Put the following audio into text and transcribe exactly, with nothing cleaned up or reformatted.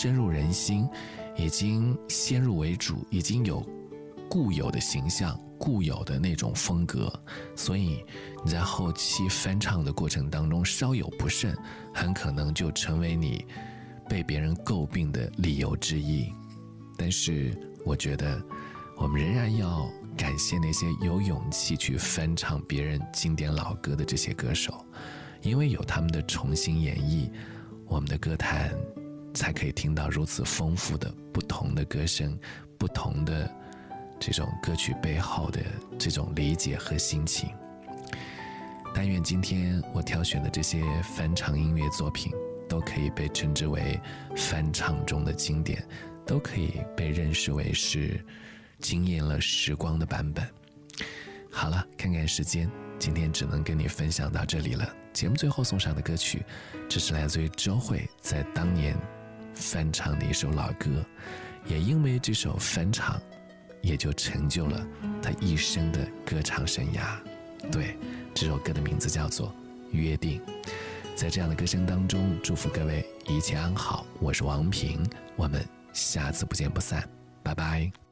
深入人心，已经先入为主，已经有固有的形象，固有的那种风格，所以你在后期翻唱的过程当中稍有不慎，很可能就成为你被别人诟病的理由之一。但是我觉得我们仍然要感谢那些有勇气去翻唱别人经典老歌的这些歌手，因为有他们的重新演绎，我们的歌坛才可以听到如此丰富的不同的歌声，不同的这种歌曲背后的这种理解和心情。但愿今天我挑选的这些翻唱音乐作品都可以被称之为翻唱中的经典，都可以被认识为是惊艳了时光的版本。好了，看看时间，今天只能跟你分享到这里了。节目最后送上的歌曲，这是来自于周蕙在当年翻唱的一首老歌，也因为这首翻唱也就成就了他一生的歌唱生涯。对，这首歌的名字叫做《约定》。在这样的歌声当中，祝福各位一切安好。我是王平，我们下次不见不散，拜拜。